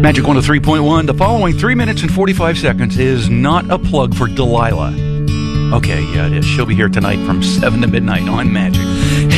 Magic 103.1. The following 3 minutes and 45 seconds is not a plug for Delilah. Okay, yeah, it is. She'll be here tonight from 7 to midnight on Magic.